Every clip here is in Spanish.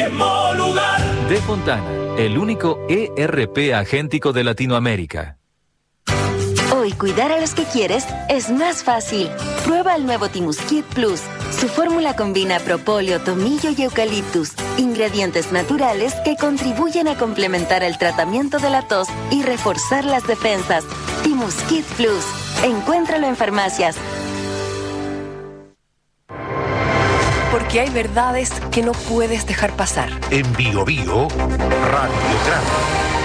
mismo lugar. De Fontana, el único ERP agéntico de Latinoamérica. Hoy cuidar a los que quieres es más fácil. Prueba el nuevo Timuskit Plus. Su fórmula combina propóleo, tomillo y eucaliptus, ingredientes naturales que contribuyen a complementar el tratamiento de la tos y reforzar las defensas. Timuskit Plus. Encuéntralo en farmacias. Porque hay verdades que no puedes dejar pasar. En Bio Bio, Radiogram.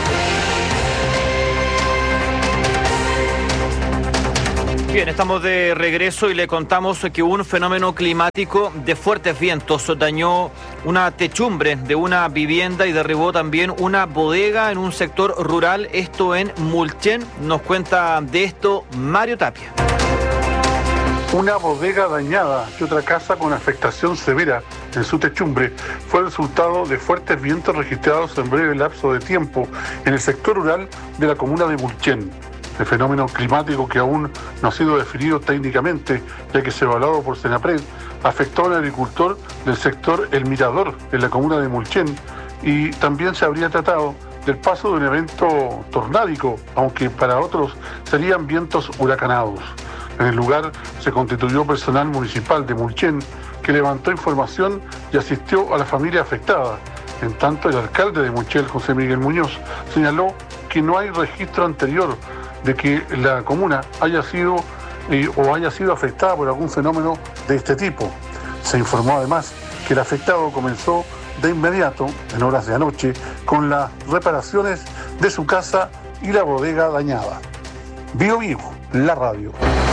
Bien, estamos de regreso y le contamos que un fenómeno climático de fuertes vientos dañó una techumbre de una vivienda y derribó también una bodega en un sector rural, esto en Mulchen. Nos cuenta de esto Mario Tapia. Una bodega dañada y otra casa con afectación severa en su techumbre fue el resultado de fuertes vientos registrados en breve lapso de tiempo en el sector rural de la comuna de Mulchen. El fenómeno climático, que aún no ha sido definido técnicamente, ya que es evaluado por Senapred, afectó a un agricultor del sector El Mirador, en la comuna de Mulchen, y también se habría tratado del paso de un evento tornádico, aunque para otros serían vientos huracanados. En el lugar se constituyó personal municipal de Mulchen, que levantó información y asistió a la familia afectada. En tanto, el alcalde de Mulchen, José Miguel Muñoz, señaló que no hay registro anterior de que la comuna haya sido afectada por algún fenómeno de este tipo. Se informó además que el afectado comenzó de inmediato, en horas de anoche, con las reparaciones de su casa y la bodega dañada. Bio Bio, la radio.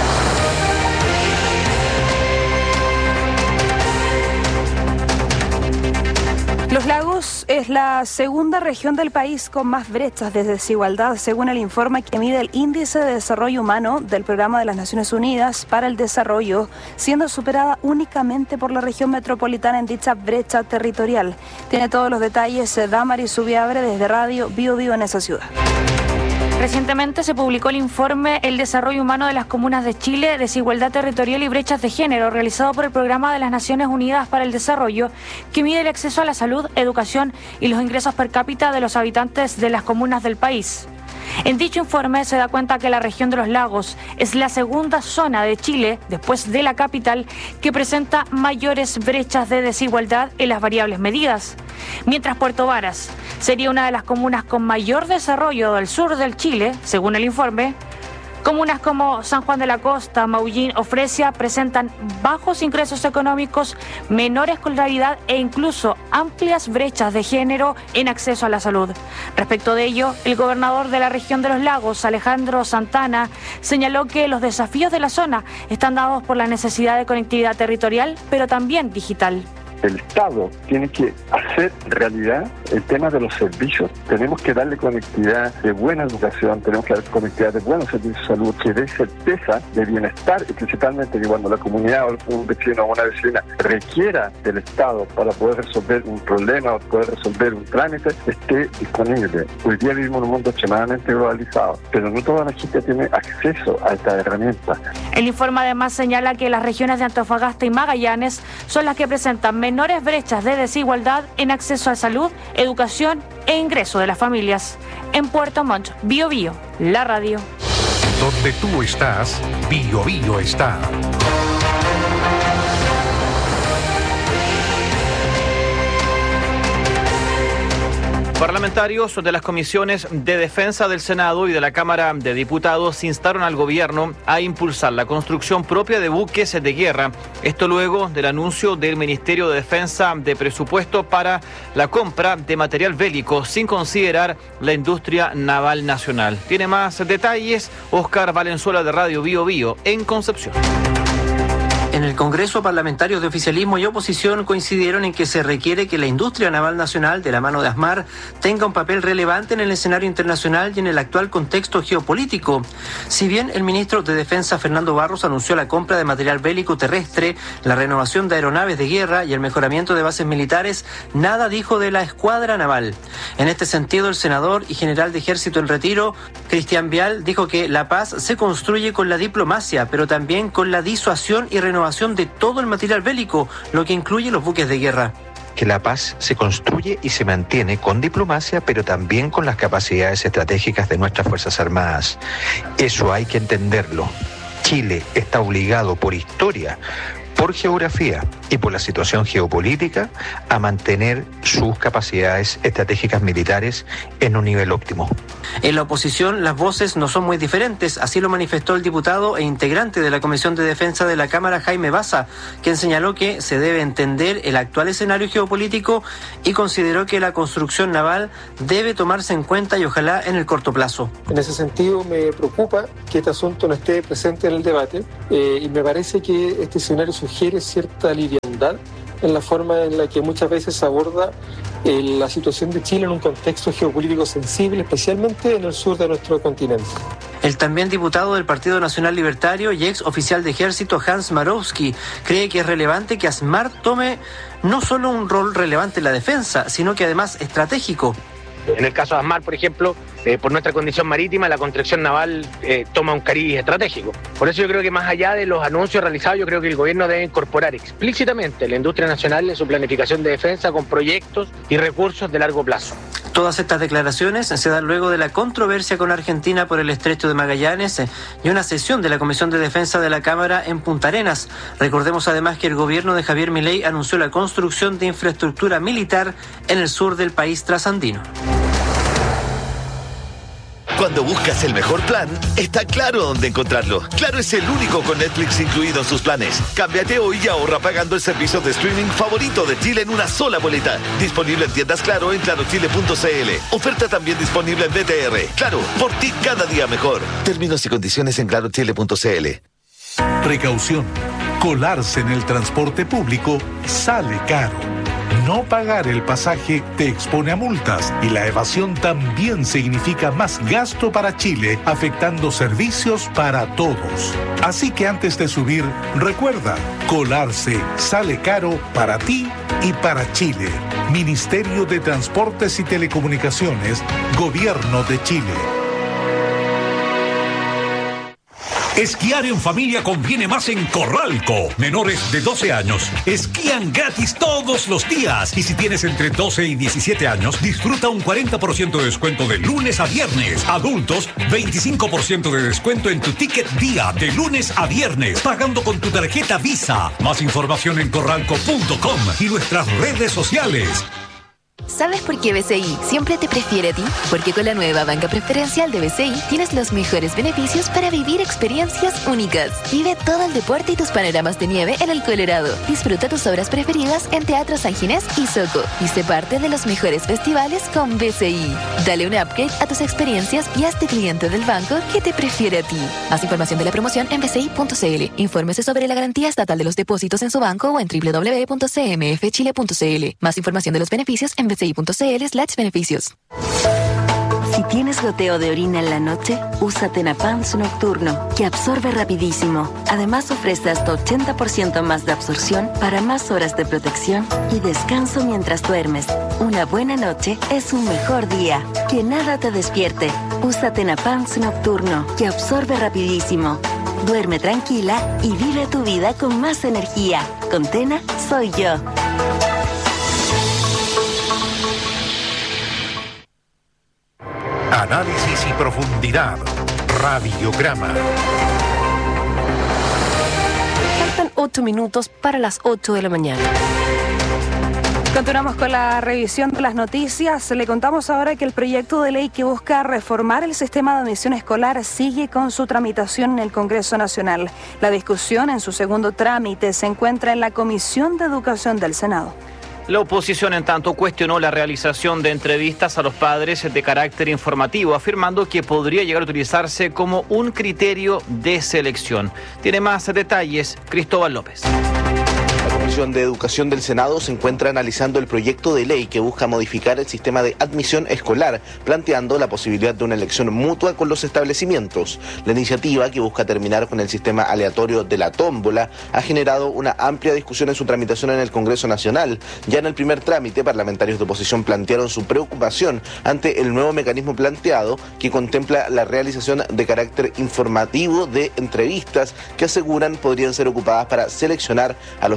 Los Lagos es la segunda región del país con más brechas de desigualdad, según el informe que mide el Índice de Desarrollo Humano del Programa de las Naciones Unidas para el Desarrollo, siendo superada únicamente por la región metropolitana en dicha brecha territorial. Tiene todos los detalles Damaris Subiabre desde Radio Bio Bio en esa ciudad. Recientemente se publicó el informe El desarrollo humano de las comunas de Chile, desigualdad territorial y brechas de género, realizado por el Programa de las Naciones Unidas para el Desarrollo, que mide el acceso a la salud, educación y los ingresos per cápita de los habitantes de las comunas del país. En dicho informe se da cuenta que la región de los Lagos es la segunda zona de Chile, después de la capital, que presenta mayores brechas de desigualdad en las variables medidas. Mientras Puerto Varas sería una de las comunas con mayor desarrollo del sur del Chile, según el informe, comunas como San Juan de la Costa, Maullín o Fresia presentan bajos ingresos económicos, menor escolaridad e incluso amplias brechas de género en acceso a la salud. Respecto de ello, el gobernador de la región de los Lagos, Alejandro Santana, señaló que los desafíos de la zona están dados por la necesidad de conectividad territorial, pero también digital. El Estado tiene que hacer realidad el tema de los servicios. Tenemos que darle conectividad de buena educación, tenemos que dar conectividad de buenos servicios de salud, que dé certeza de bienestar, y principalmente que cuando la comunidad o un vecino o una vecina requiera del Estado para poder resolver un problema o poder resolver un trámite, esté disponible. Hoy día vivimos en un mundo extremadamente globalizado, pero no toda la gente tiene acceso a esta herramienta. El informe además señala que las regiones de Antofagasta y Magallanes son las que presentan menores brechas de desigualdad en acceso a salud, educación e ingreso de las familias. En Puerto Montt, Bio Bio, la radio. Donde tú estás, Bio Bio está. Parlamentarios de las comisiones de Defensa del Senado y de la Cámara de Diputados instaron al gobierno a impulsar la construcción propia de buques de guerra. Esto luego del anuncio del Ministerio de Defensa de presupuesto para la compra de material bélico, sin considerar la industria naval nacional. Tiene más detalles Oscar Valenzuela de Radio Bio Bio en Concepción. En el Congreso, parlamentarios de oficialismo y oposición coincidieron en que se requiere que la industria naval nacional, de la mano de ASMAR, tenga un papel relevante en el escenario internacional y en el actual contexto geopolítico. Si bien el ministro de Defensa, Fernando Barros, anunció la compra de material bélico terrestre, la renovación de aeronaves de guerra y el mejoramiento de bases militares, nada dijo de la escuadra naval. En este sentido, el senador y general de Ejército en retiro, Cristian Vial, dijo que la paz se construye con la diplomacia, pero también con la disuasión y renovación de todo el material bélico, lo que incluye los buques de guerra. que la paz se construye y se mantiene con diplomacia, pero también con las capacidades estratégicas de nuestras Fuerzas Armadas. Eso hay que entenderlo. Chile está obligado por historia, por geografía y por la situación geopolítica a mantener sus capacidades estratégicas militares en un nivel óptimo. En la oposición, las voces no son muy diferentes, así lo manifestó el diputado e integrante de la Comisión de Defensa de la Cámara, Jaime Baza, quien señaló que se debe entender el actual escenario geopolítico y consideró que la construcción naval debe tomarse en cuenta y ojalá en el corto plazo. En ese sentido, me preocupa que este asunto no esté presente en el debate y me parece que este escenario sugiere cierta liviandad en la forma en la que muchas veces se aborda la situación de Chile en un contexto geopolítico sensible, especialmente en el sur de nuestro continente. El también diputado del Partido Nacional Libertario y ex oficial de ejército Hans Marowski cree que es relevante que ASMAR tome no solo un rol relevante en la defensa, sino que además estratégico. En el caso de ASMAR, por ejemplo, por nuestra condición marítima, la construcción naval toma un cariz estratégico. Por eso yo creo que más allá de los anuncios realizados, yo creo que el gobierno debe incorporar explícitamente la industria nacional en su planificación de defensa con proyectos y recursos de largo plazo. Todas estas declaraciones se dan luego de la controversia con Argentina por el Estrecho de Magallanes y una sesión de la Comisión de Defensa de la Cámara en Punta Arenas. Recordemos además que el gobierno de Javier Milei anunció la construcción de infraestructura militar en el sur del país trasandino. Cuando buscas el mejor plan, está Claro dónde encontrarlo. Claro es el único con Netflix incluido en sus planes. Cámbiate hoy y ahorra pagando el servicio de streaming favorito de Chile en una sola boleta. Disponible en tiendas Claro en clarochile.cl. Oferta también disponible en BTR. Claro, por ti cada día mejor. Términos y condiciones en clarochile.cl. Precaución. Colarse en el transporte público sale caro. No pagar el pasaje te expone a multas y la evasión también significa más gasto para Chile, afectando servicios para todos. Así que antes de subir, recuerda, colarse sale caro para ti y para Chile. Ministerio de Transportes y Telecomunicaciones, Gobierno de Chile. Esquiar en familia conviene más en Corralco. Menores de 12 años esquían gratis todos los días. Y si tienes entre 12 y 17 años, disfruta un 40% de descuento de lunes a viernes. Adultos, 25% de descuento en tu ticket día de lunes a viernes, pagando con tu tarjeta Visa. Más información en corralco.com y nuestras redes sociales. ¿Sabes por qué BCI siempre te prefiere a ti? Porque con la nueva banca preferencial de BCI tienes los mejores beneficios para vivir experiencias únicas. Vive todo el deporte y tus panoramas de nieve en el Colorado. Disfruta tus obras preferidas en Teatro San Ginés y Soco. Y sé parte de los mejores festivales con BCI. Dale un upgrade a tus experiencias y hazte cliente del banco que te prefiere a ti. Más información de la promoción en bci.cl. Infórmese sobre la garantía estatal de los depósitos en su banco o en www.cmfchile.cl. Más información de los beneficios en bci.cl/beneficios. Si tienes goteo de orina en la noche, usa Tenapans Nocturno, que absorbe rapidísimo. Además ofrece hasta 80% más de absorción para más horas de protección y descanso mientras duermes. Una buena noche es un mejor día. Que nada te despierte. Usa Tenapans Nocturno, que absorbe rapidísimo. Duerme tranquila y vive tu vida con más energía. Con Tena, soy yo. Análisis y profundidad. Radiograma. Faltan 8 minutos para las 8 de la mañana. Continuamos con la revisión de las noticias. Le contamos ahora que el proyecto de ley que busca reformar el sistema de admisión escolar sigue con su tramitación en el Congreso Nacional. La discusión en su segundo trámite se encuentra en la Comisión de Educación del Senado. La oposición, en tanto, cuestionó la realización de entrevistas a los padres de carácter informativo, afirmando que podría llegar a utilizarse como un criterio de selección. Tiene más detalles Cristóbal López. La Comisión de Educación del Senado se encuentra analizando el proyecto de ley que busca modificar el sistema de admisión escolar, planteando la posibilidad de una elección mutua con los establecimientos. La iniciativa, que busca terminar con el sistema aleatorio de la tómbola, ha generado una amplia discusión en su tramitación en el Congreso Nacional. Ya en el primer trámite, parlamentarios de oposición plantearon su preocupación ante el nuevo mecanismo planteado, que contempla la realización de carácter informativo de entrevistas que aseguran podrían ser ocupadas para seleccionar a los estudiantes.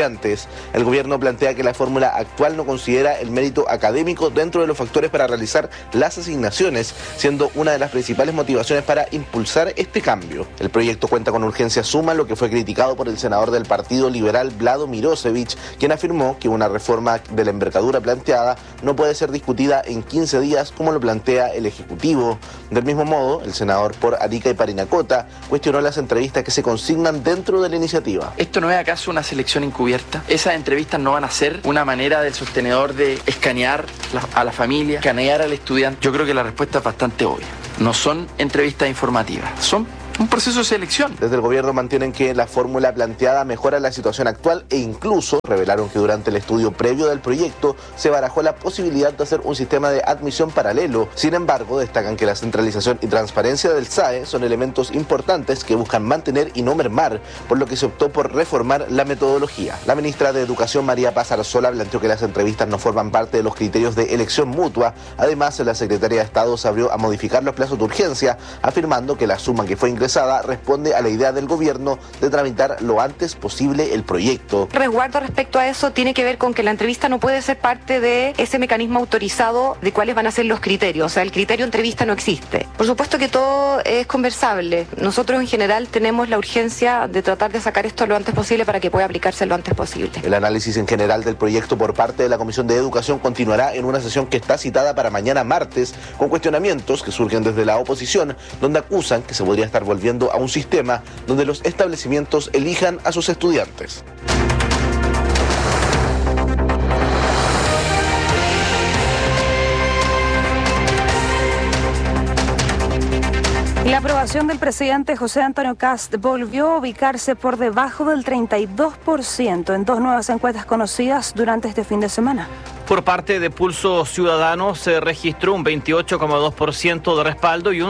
estudiantes. El gobierno plantea que la fórmula actual no considera el mérito académico dentro de los factores para realizar las asignaciones, siendo una de las principales motivaciones para impulsar este cambio. El proyecto cuenta con urgencia suma, lo que fue criticado por el senador del Partido Liberal, Vlado Mirosevich, quien afirmó que una reforma de la envergadura planteada no puede ser discutida en 15 días como lo plantea el Ejecutivo. Del mismo modo, el senador por Arica y Parinacota cuestionó las entrevistas que se consignan dentro de la iniciativa. ¿Esto no es acaso una selección encubierta? Esas entrevistas no van a ser una manera del sostenedor de escanear a la familia, escanear al estudiante. Yo creo que la respuesta es bastante obvia. No son entrevistas informativas, son un proceso de selección. Desde el gobierno mantienen que la fórmula planteada mejora la situación actual e incluso revelaron que durante el estudio previo del proyecto se barajó la posibilidad de hacer un sistema de admisión paralelo. Sin embargo, destacan que la centralización y transparencia del SAE son elementos importantes que buscan mantener y no mermar, por lo que se optó por reformar la metodología. La ministra de Educación, María Paz Arzola, planteó que las entrevistas no forman parte de los criterios de elección mutua. Además, la Secretaría de Estado se abrió a modificar los plazos de urgencia, afirmando que la suma que fue ingresada responde a la idea del gobierno de tramitar lo antes posible el proyecto. El resguardo respecto a eso tiene que ver con que la entrevista no puede ser parte de ese mecanismo autorizado de cuáles van a ser los criterios. O sea, el criterio entrevista no existe. Por supuesto que todo es conversable. Nosotros en general tenemos la urgencia de tratar de sacar esto lo antes posible para que pueda aplicarse lo antes posible. El análisis en general del proyecto por parte de la Comisión de Educación continuará en una sesión que está citada para mañana martes, con cuestionamientos que surgen desde la oposición, donde acusan que se podría estar volviendo a un sistema donde los establecimientos elijan a sus estudiantes. La aprobación del presidente José Antonio Kast volvió a ubicarse por debajo del 32% en dos nuevas encuestas conocidas durante este fin de semana. Por parte de Pulso Ciudadano se registró un 28,2% de respaldo y un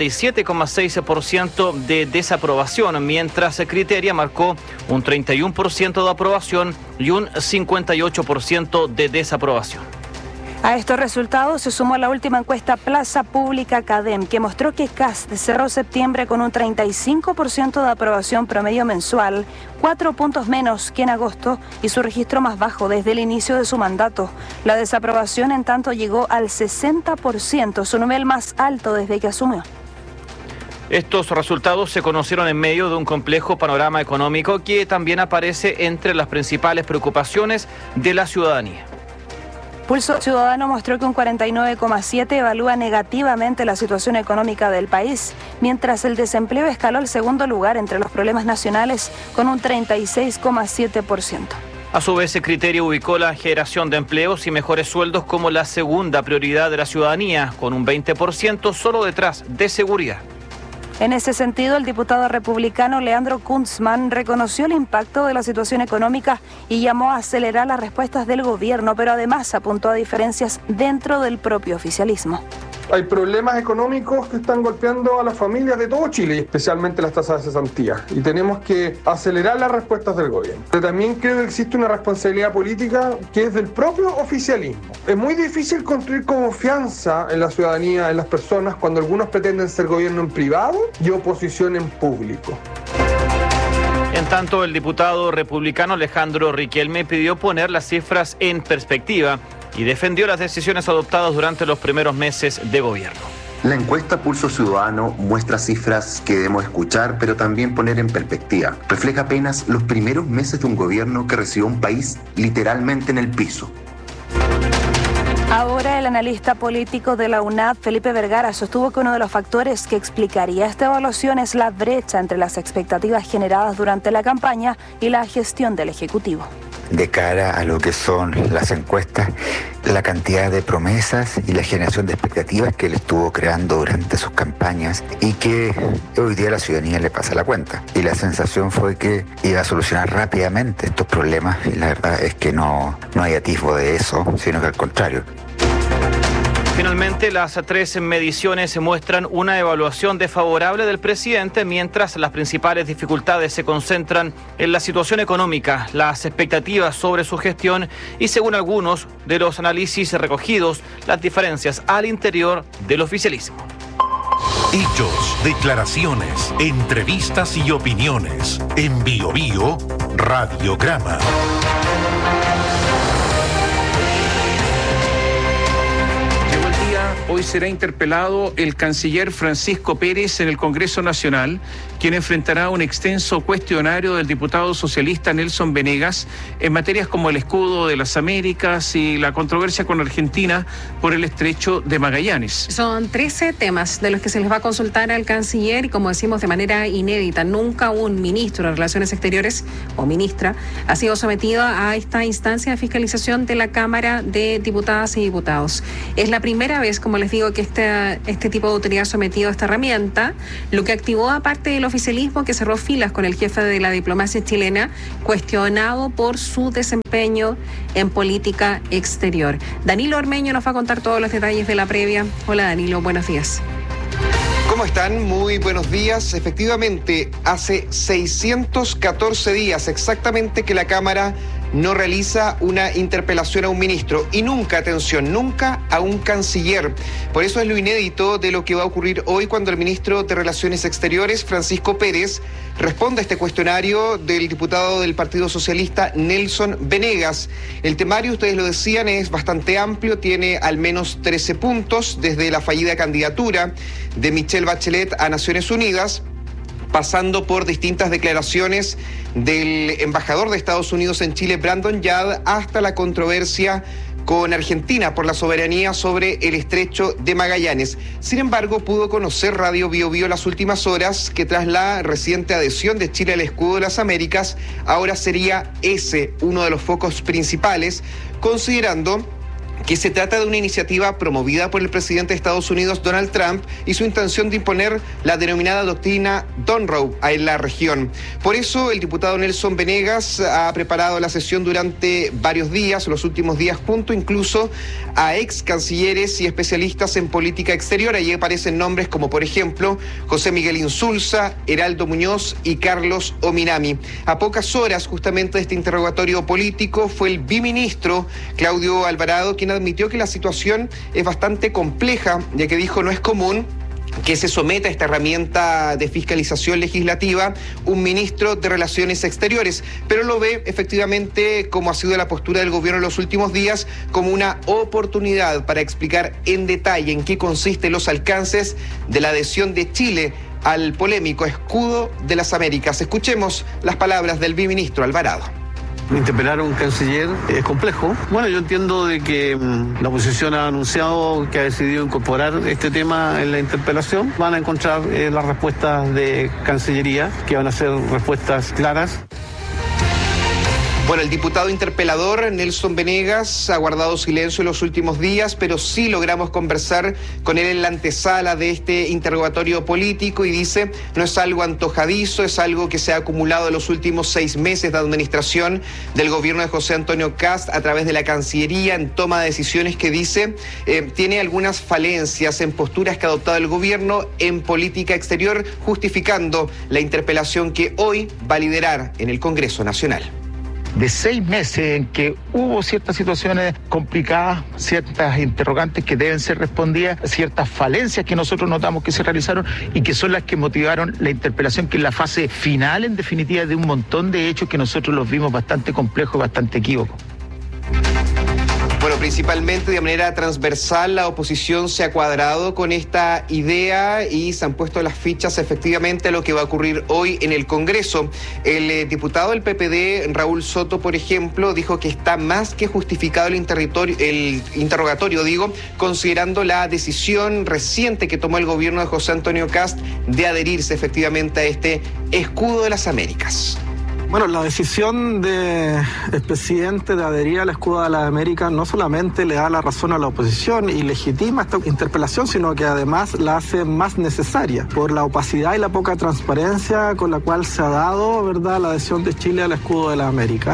57,6% de desaprobación, mientras Criteria marcó un 31% de aprobación y un 58% de desaprobación. A estos resultados se sumó la última encuesta Plaza Pública Cadem, que mostró que Kast cerró septiembre con un 35% de aprobación promedio mensual, 4 puntos menos que en agosto y su registro más bajo desde el inicio de su mandato. La desaprobación, en tanto, llegó al 60%, su nivel más alto desde que asumió. Estos resultados se conocieron en medio de un complejo panorama económico que también aparece entre las principales preocupaciones de la ciudadanía. Pulso Ciudadano mostró que un 49,7% evalúa negativamente la situación económica del país, mientras el desempleo escaló al segundo lugar entre los problemas nacionales con un 36,7%. A su vez, el Criterio ubicó la generación de empleos y mejores sueldos como la segunda prioridad de la ciudadanía, con un 20% solo detrás de seguridad. En ese sentido, el diputado republicano Leandro Kuntzmann reconoció el impacto de la situación económica y llamó a acelerar las respuestas del gobierno, pero además apuntó a diferencias dentro del propio oficialismo. Hay problemas económicos que están golpeando a las familias de todo Chile, y especialmente las tasas de cesantía. Y tenemos que acelerar las respuestas del gobierno. Pero también creo que existe una responsabilidad política que es del propio oficialismo. Es muy difícil construir confianza en la ciudadanía, en las personas, cuando algunos pretenden ser gobierno en privado y oposición en público. En tanto, el diputado republicano Alejandro Riquelme pidió poner las cifras en perspectiva y defendió las decisiones adoptadas durante los primeros meses de gobierno. La encuesta Pulso Ciudadano muestra cifras que debemos escuchar, pero también poner en perspectiva. Refleja apenas los primeros meses de un gobierno que recibió un país literalmente en el piso. Ahora el analista político de la UNAD, Felipe Vergara, sostuvo que uno de los factores que explicaría esta evaluación es la brecha entre las expectativas generadas durante la campaña y la gestión del Ejecutivo. De cara a lo que son las encuestas, la cantidad de promesas y la generación de expectativas que él estuvo creando durante sus campañas y que hoy día la ciudadanía le pasa la cuenta. Y la sensación fue que iba a solucionar rápidamente estos problemas y la verdad es que no hay atisbo de eso, sino que al contrario. Finalmente, las tres mediciones muestran una evaluación desfavorable del presidente, mientras las principales dificultades se concentran en la situación económica, las expectativas sobre su gestión y, según algunos de los análisis recogidos, las diferencias al interior del oficialismo. Hechos, declaraciones, entrevistas y opiniones. En Bio Bio, Radiograma. Hoy será interpelado el canciller Francisco Pérez en el Congreso Nacional, quien enfrentará un extenso cuestionario del diputado socialista Nelson Venegas en materias como el escudo de las Américas y la controversia con Argentina por el estrecho de Magallanes. Son 13 temas de los que se les va a consultar al canciller y, como decimos, de manera inédita. Nunca un ministro de Relaciones Exteriores o ministra ha sido sometido a esta instancia de fiscalización de la Cámara de Diputadas y Diputados. Es la primera vez, como les digo, que este tipo de autoridad sometido a esta herramienta, lo que activó, aparte del oficialismo que cerró filas con el jefe de la diplomacia chilena, cuestionado por su desempeño en política exterior. Danilo Ormeño nos va a contar todos los detalles de la previa. Hola Danilo, buenos días. ¿Cómo están? Muy buenos días. Efectivamente, hace 614 días exactamente que la Cámara no realiza una interpelación a un ministro y nunca, atención, nunca a un canciller. Por eso es lo inédito de lo que va a ocurrir hoy cuando el ministro de Relaciones Exteriores, Francisco Pérez, responde a este cuestionario del diputado del Partido Socialista, Nelson Venegas. El temario, ustedes lo decían, es bastante amplio, tiene al menos 13 puntos, desde la fallida candidatura de Michelle Bachelet a Naciones Unidas, pasando por distintas declaraciones del embajador de Estados Unidos en Chile, Brandon Yard, hasta la controversia con Argentina por la soberanía sobre el estrecho de Magallanes. Sin embargo, pudo conocer Radio Bio Bio las últimas horas que tras la reciente adhesión de Chile al escudo de las Américas, ahora sería ese uno de los focos principales, considerando que se trata de una iniciativa promovida por el presidente de Estados Unidos, Donald Trump, y su intención de imponer la denominada doctrina Monroe en la región. Por eso, el diputado Nelson Venegas ha preparado la sesión durante varios días, los últimos días, junto incluso a ex cancilleres y especialistas en política exterior. Allí aparecen nombres como, por ejemplo, José Miguel Insulza, Heraldo Muñoz y Carlos Ominami. A pocas horas, justamente, de este interrogatorio político, fue el biministro Claudio Alvarado quien admitió que la situación es bastante compleja, ya que dijo no es común que se someta a esta herramienta de fiscalización legislativa un ministro de Relaciones Exteriores, pero lo ve efectivamente, como ha sido la postura del gobierno en los últimos días, como una oportunidad para explicar en detalle en qué consisten los alcances de la adhesión de Chile al polémico escudo de las Américas. Escuchemos las palabras del biministro Alvarado. Interpelar a un canciller es complejo. Bueno, yo entiendo de que la oposición ha anunciado que ha decidido incorporar este tema en la interpelación. Van a encontrar las respuestas de Cancillería, que van a ser respuestas claras. Bueno, el diputado interpelador Nelson Venegas ha guardado silencio en los últimos días, pero sí logramos conversar con él en la antesala de este interrogatorio político y dice, no es algo antojadizo, es algo que se ha acumulado en los últimos 6 meses de administración del gobierno de José Antonio Kast a través de la Cancillería en toma de decisiones que dice tiene algunas falencias en posturas que ha adoptado el gobierno en política exterior, justificando la interpelación que hoy va a liderar en el Congreso Nacional. De 6 meses en que hubo ciertas situaciones complicadas, ciertas interrogantes que deben ser respondidas, ciertas falencias que nosotros notamos que se realizaron y que son las que motivaron la interpelación, que es la fase final, en definitiva, de un montón de hechos que nosotros los vimos bastante complejos, bastante equívocos. Bueno, principalmente de manera transversal la oposición se ha cuadrado con esta idea y se han puesto las fichas efectivamente a lo que va a ocurrir hoy en el Congreso. El diputado del PPD, Raúl Soto, por ejemplo, dijo que está más que justificado el interrogatorio, considerando la decisión reciente que tomó el gobierno de José Antonio Kast de adherirse efectivamente a este escudo de las Américas. Bueno, la decisión del presidente de adherir al escudo de las Américas no solamente le da la razón a la oposición y legitima esta interpelación, sino que además la hace más necesaria por la opacidad y la poca transparencia con la cual se ha dado, ¿verdad?, la adhesión de Chile al escudo de las Américas.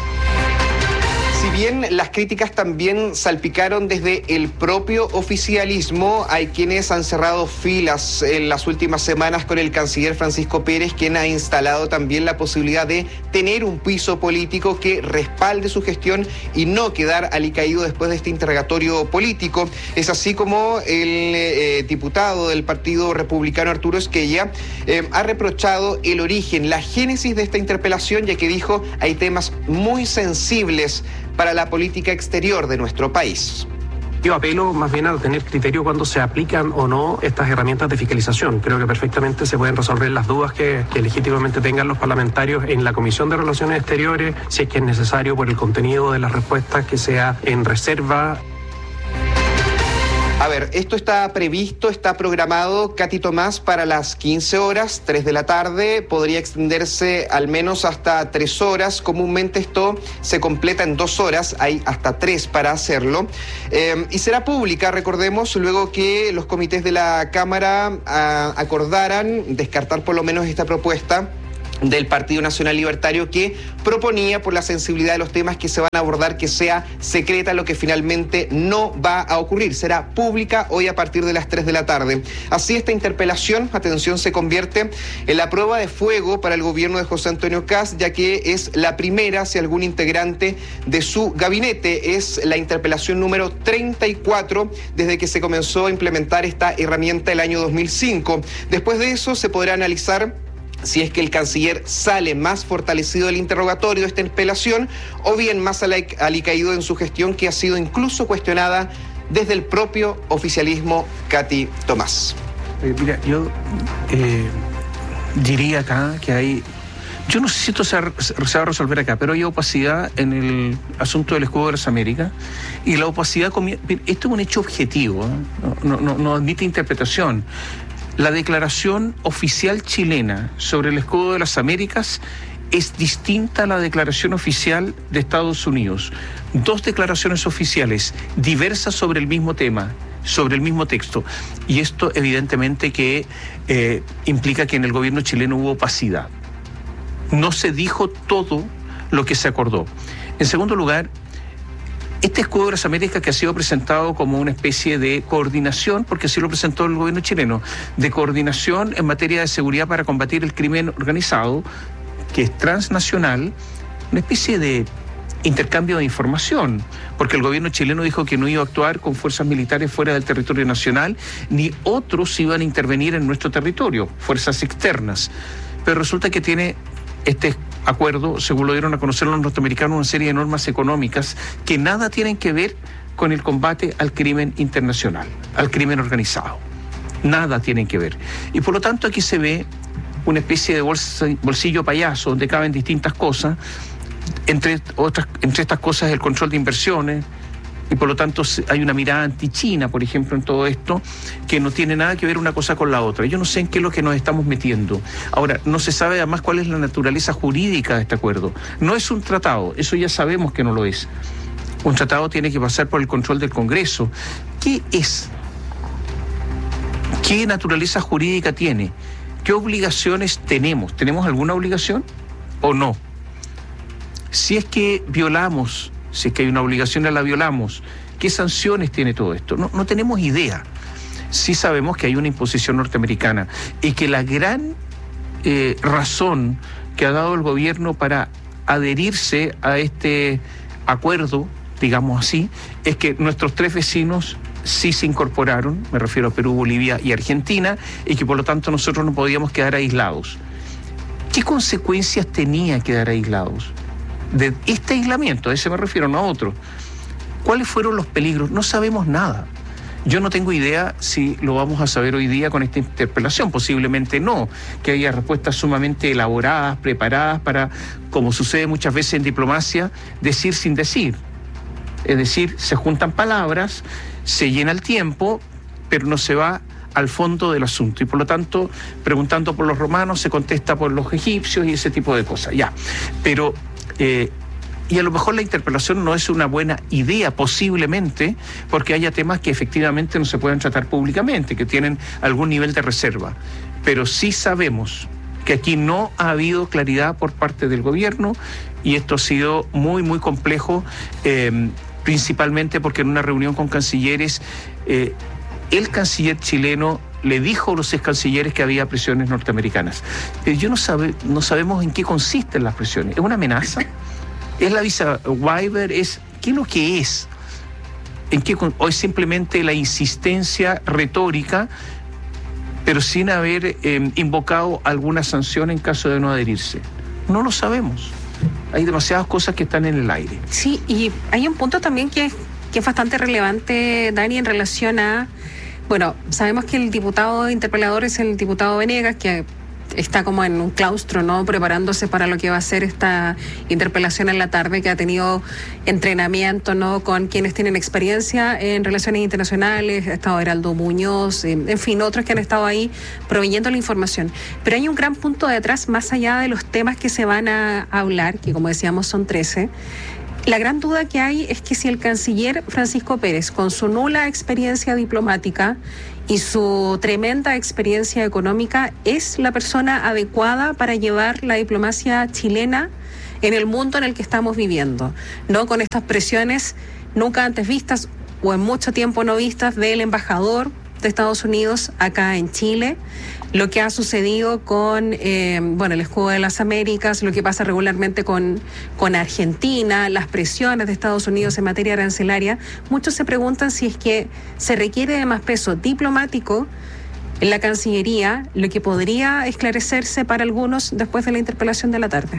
Si bien las críticas también salpicaron desde el propio oficialismo, hay quienes han cerrado filas en las últimas semanas con el canciller Francisco Pérez, quien ha instalado también la posibilidad de tener un piso político que respalde su gestión y no quedar alicaído después de este interrogatorio político. Es así como el diputado del Partido Republicano, Arturo Esquella, ha reprochado el origen, la génesis de esta interpelación, ya que dijo hay temas muy sensibles para la política exterior de nuestro país. Yo apelo más bien a tener criterio cuando se aplican o no estas herramientas de fiscalización. Creo que perfectamente se pueden resolver las dudas que legítimamente tengan los parlamentarios en la Comisión de Relaciones Exteriores, si es que es necesario por el contenido de las respuestas que sea en reserva. A ver, esto está previsto, está programado, Katy Tomás, para las 15 horas, 3 de la tarde, podría extenderse al menos hasta 3 horas, comúnmente esto se completa en 2 horas, hay hasta 3 para hacerlo, y será pública, recordemos, luego que los comités de la Cámara acordaran descartar por lo menos esta propuesta del Partido Nacional Libertario, que proponía, por la sensibilidad de los temas que se van a abordar, que sea secreta, lo que finalmente no va a ocurrir. Será pública hoy a partir de las 3 de la tarde. Así, esta interpelación, atención, se convierte en la prueba de fuego para el gobierno de José Antonio Kast, ya que es la primera hacia algún integrante de su gabinete. Es la interpelación número 34 desde que se comenzó a implementar esta herramienta el año 2005. Después de eso se podrá analizar si es que el canciller sale más fortalecido del interrogatorio de esta interpelación o bien más alicaído en su gestión, que ha sido incluso cuestionada desde el propio oficialismo. Katy Tomás. Mira, yo diría acá que hay... Yo no sé si esto se va a resolver acá, pero hay opacidad en el asunto del escudo de las Américas, y la opacidad... Esto es un hecho objetivo, ¿eh? No admite interpretación. La declaración oficial chilena sobre el escudo de las Américas es distinta a la declaración oficial de Estados Unidos. 2 declaraciones oficiales diversas sobre el mismo tema, sobre el mismo texto. Y esto evidentemente que implica que en el gobierno chileno hubo opacidad. No se dijo todo lo que se acordó. En segundo lugar, este escudo de las Américas, que ha sido presentado como una especie de coordinación, porque así lo presentó el gobierno chileno, de coordinación en materia de seguridad para combatir el crimen organizado, que es transnacional, una especie de intercambio de información, porque el gobierno chileno dijo que no iba a actuar con fuerzas militares fuera del territorio nacional, ni otros iban a intervenir en nuestro territorio, fuerzas externas. Pero resulta que tiene este acuerdo, según lo dieron a conocer los norteamericanos, una serie de normas económicas que nada tienen que ver con el combate al crimen internacional, al crimen organizado. Nada tienen que ver. Y por lo tanto aquí se ve una especie de bolsillo payaso donde caben distintas cosas, entre estas cosas el control de inversiones, y por lo tanto hay una mirada anti-China, por ejemplo, en todo esto, que no tiene nada que ver una cosa con la otra. Yo no sé en qué es lo que nos estamos metiendo. Ahora, no se sabe además cuál es la naturaleza jurídica de este acuerdo. No es un tratado, eso ya sabemos que no lo es. Un tratado tiene que pasar por el control del Congreso. ¿Qué es? ¿Qué naturaleza jurídica tiene? ¿Qué obligaciones tenemos? ¿Tenemos alguna obligación o no? Si es que violamos, si es que hay una obligación y la violamos, ¿qué sanciones tiene todo esto? No tenemos idea. Sí sabemos que hay una imposición norteamericana y que la gran razón que ha dado el gobierno para adherirse a este acuerdo, digamos así, es que nuestros 3 vecinos sí se incorporaron, me refiero a Perú, Bolivia y Argentina, y que por lo tanto nosotros no podíamos quedar aislados. ¿Qué consecuencias tenía quedar aislados? De este aislamiento, a ese me refiero, no a otro. ¿Cuáles fueron los peligros? No sabemos nada. Yo no tengo idea si lo vamos a saber hoy día con esta interpelación, posiblemente no, que haya respuestas sumamente elaboradas, preparadas para, como sucede muchas veces en diplomacia, decir sin decir. Es decir, se juntan palabras, se llena el tiempo, pero no se va al fondo del asunto. Y por lo tanto, preguntando por los romanos, se contesta por los egipcios y ese tipo de cosas. Ya, pero... y a lo mejor la interpelación no es una buena idea, posiblemente, porque haya temas que efectivamente no se puedan tratar públicamente, que tienen algún nivel de reserva. Pero sí sabemos que aquí no ha habido claridad por parte del gobierno, y esto ha sido muy, muy complejo, principalmente porque en una reunión con cancilleres, el canciller chileno le dijo a los ex cancilleres que había presiones norteamericanas. Pero no sabemos en qué consisten las presiones. ¿Es una amenaza? ¿Es la visa waiver? ¿Qué es lo que es? ¿O es simplemente la insistencia retórica, pero sin haber invocado alguna sanción en caso de no adherirse? No lo sabemos. Hay demasiadas cosas que están en el aire. Sí, y hay un punto también que que es bastante relevante, Dani, en relación a, bueno, sabemos que el diputado interpelador es el diputado Venegas, que está como en un claustro, ¿no?, preparándose para lo que va a ser esta interpelación en la tarde, que ha tenido entrenamiento, ¿no?, con quienes tienen experiencia en relaciones internacionales. Ha estado Heraldo Muñoz, en fin, otros que han estado ahí proveyendo la información. Pero hay un gran punto detrás, más allá de los temas que se van a hablar, que como decíamos son 13. La gran duda que hay es que si el canciller Francisco Pérez, con su nula experiencia diplomática y su tremenda experiencia económica, es la persona adecuada para llevar la diplomacia chilena en el mundo en el que estamos viviendo, ¿no?, con estas presiones nunca antes vistas o en mucho tiempo no vistas del embajador de Estados Unidos acá en Chile, lo que ha sucedido con el escudo de las Américas, lo que pasa regularmente con Argentina, las presiones de Estados Unidos en materia arancelaria. Muchos se preguntan si es que se requiere de más peso diplomático en la Cancillería, lo que podría esclarecerse para algunos después de la interpelación de la tarde.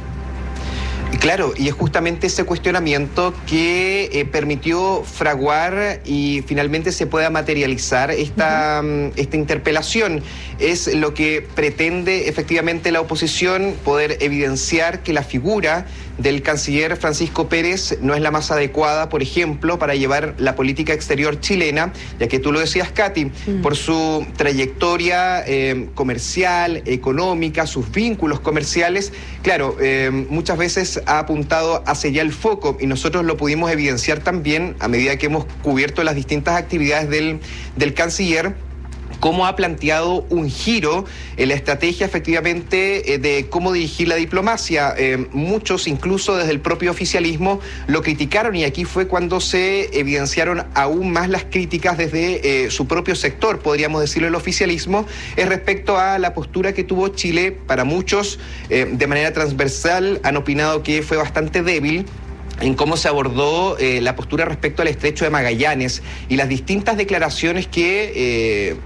Claro, y es justamente ese cuestionamiento que permitió fraguar y finalmente se pueda materializar esta interpelación. Es lo que pretende efectivamente la oposición, poder evidenciar que la figura del canciller Francisco Pérez no es la más adecuada, por ejemplo, para llevar la política exterior chilena, ya que tú lo decías, Katy, por su trayectoria comercial, económica, sus vínculos comerciales. Claro, muchas veces ha apuntado hacia allá el foco, y nosotros lo pudimos evidenciar también a medida que hemos cubierto las distintas actividades del canciller, cómo ha planteado un giro en la estrategia efectivamente de cómo dirigir la diplomacia. Muchos, incluso desde el propio oficialismo, lo criticaron, y aquí fue cuando se evidenciaron aún más las críticas desde su propio sector, podríamos decirlo, el oficialismo, es respecto a la postura que tuvo Chile. Para muchos, de manera transversal, han opinado que fue bastante débil en cómo se abordó la postura respecto al estrecho de Magallanes y las distintas declaraciones que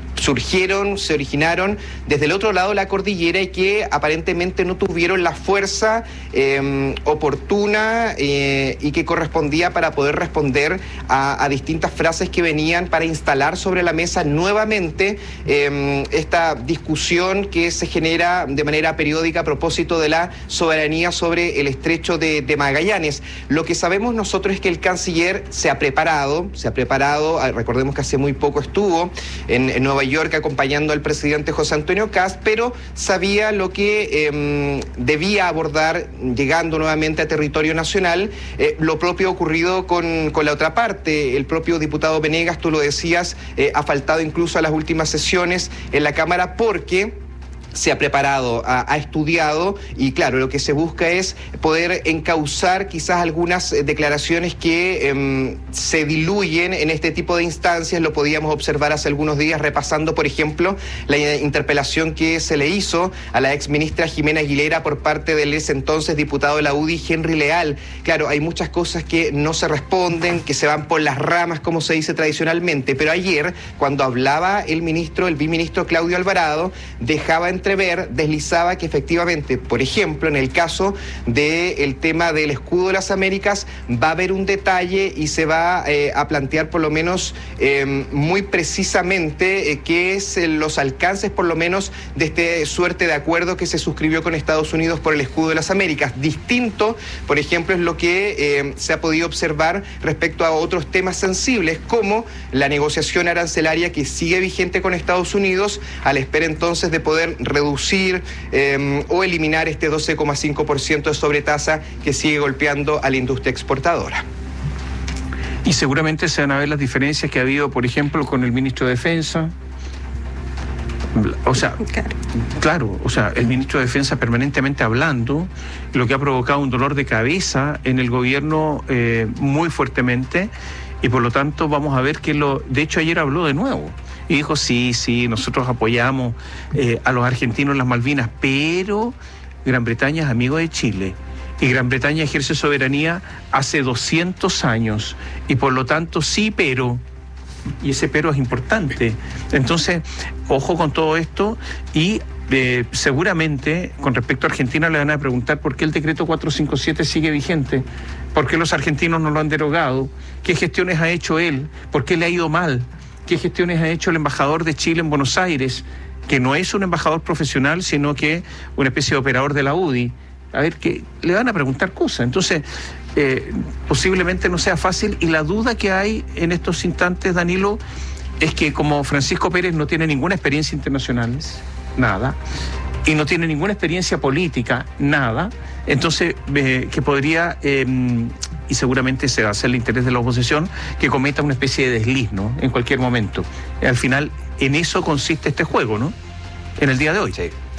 se originaron desde el otro lado de la cordillera y que aparentemente no tuvieron la fuerza oportuna y que correspondía para poder responder a distintas frases que venían para instalar sobre la mesa nuevamente esta discusión que se genera de manera periódica a propósito de la soberanía sobre el estrecho de Magallanes. Lo que sabemos nosotros es que el canciller se ha preparado, recordemos que hace muy poco estuvo en Nueva York acompañando al presidente José Antonio Kast, pero sabía lo que debía abordar llegando nuevamente a territorio nacional. Lo propio ocurrido con la otra parte. El propio diputado Venegas, tú lo decías, ha faltado incluso a las últimas sesiones en la Cámara porque se ha preparado, ha estudiado, y claro, lo que se busca es poder encauzar quizás algunas declaraciones que se diluyen en este tipo de instancias. Lo podíamos observar hace algunos días repasando, por ejemplo, la interpelación que se le hizo a la exministra Jimena Aguilera por parte del ese entonces diputado de la UDI, Henry Leal. Claro, hay muchas cosas que no se responden, que se van por las ramas, como se dice tradicionalmente, pero ayer, cuando hablaba el biministro Claudio Alvarado, deslizaba que efectivamente, por ejemplo, en el caso del tema del escudo de las Américas, va a haber un detalle y se va a plantear por lo menos muy precisamente qué es los alcances por lo menos de este suerte de acuerdo que se suscribió con Estados Unidos por el escudo de las Américas. Distinto, por ejemplo, es lo que se ha podido observar respecto a otros temas sensibles, como la negociación arancelaria que sigue vigente con Estados Unidos, a la espera entonces de poder reducir o eliminar este 12,5% de sobretasa que sigue golpeando a la industria exportadora. Y seguramente se van a ver las diferencias que ha habido, por ejemplo, con el ministro de Defensa. O sea, claro, el ministro de Defensa permanentemente hablando, lo que ha provocado un dolor de cabeza en el gobierno muy fuertemente, y por lo tanto vamos a ver que de hecho ayer habló de nuevo. Y dijo, sí, nosotros apoyamos a los argentinos en las Malvinas, pero Gran Bretaña es amigo de Chile. Y Gran Bretaña ejerce soberanía hace 200 años. Y por lo tanto, sí, pero... Y ese pero es importante. Entonces, ojo con todo esto. Y seguramente, con respecto a Argentina, le van a preguntar por qué el decreto 457 sigue vigente ¿Por qué los argentinos no lo han derogado? ¿Qué gestiones ha hecho él? ¿Por qué le ha ido mal? ¿Qué gestiones ha hecho el embajador de Chile en Buenos Aires? Que no es un embajador profesional, sino que una especie de operador de la UDI. A ver, que le van a preguntar cosas. Entonces, posiblemente no sea fácil, y la duda que hay en estos instantes, Danilo, es que como Francisco Pérez no tiene ninguna experiencia internacional, nada, y no tiene ninguna experiencia política, nada, entonces que podría, y seguramente se va a hacer el interés de la oposición, que cometa una especie de desliz, ¿no?, en cualquier momento. Al final, en eso consiste este juego, ¿no?, en el día de hoy.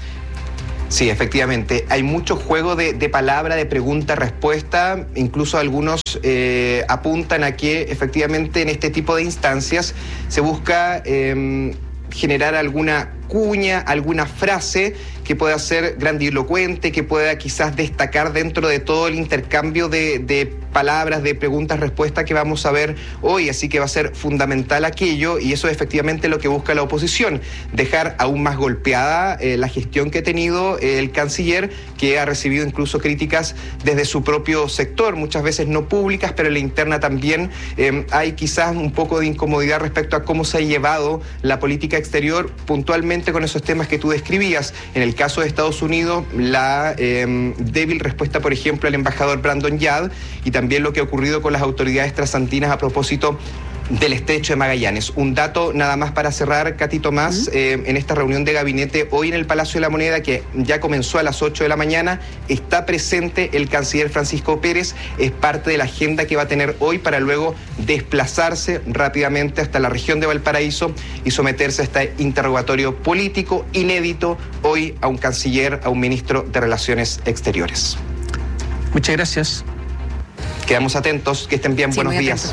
Sí, efectivamente. Hay mucho juego de palabra, de pregunta-respuesta. Incluso algunos apuntan a que efectivamente en este tipo de instancias se busca generar alguna cuña, alguna frase que pueda ser grandilocuente, que pueda quizás destacar dentro de todo el intercambio de palabras, de preguntas-respuestas que vamos a ver hoy. Así que va a ser fundamental aquello, y eso es efectivamente lo que busca la oposición, dejar aún más golpeada la gestión que ha tenido el canciller, que ha recibido incluso críticas desde su propio sector, muchas veces no públicas, pero en la interna también hay quizás un poco de incomodidad respecto a cómo se ha llevado la política exterior, puntualmente con esos temas que tú describías. En el caso de Estados Unidos, la débil respuesta, por ejemplo, al embajador Brandon Yad, y también lo que ha ocurrido con las autoridades trasantinas a propósito del estrecho de Magallanes. Un dato nada más para cerrar, Katy Tomás, en esta reunión de gabinete hoy en el Palacio de la Moneda, que ya comenzó a las 8 de la mañana, está presente el canciller Francisco Pérez, es parte de la agenda que va a tener hoy para luego desplazarse rápidamente hasta la región de Valparaíso y someterse a este interrogatorio político inédito hoy a un canciller, a un ministro de Relaciones Exteriores. Muchas gracias. Quedamos atentos, que estén bien, buenos días.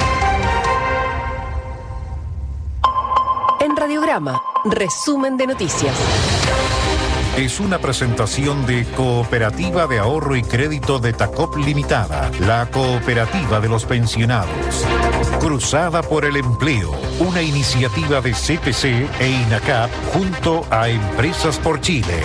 En Radiograma, resumen de noticias. Es una presentación de Cooperativa de Ahorro y Crédito de Tacop Limitada, la cooperativa de los pensionados. Cruzada por el Empleo, una iniciativa de CPC e INACAP junto a Empresas por Chile.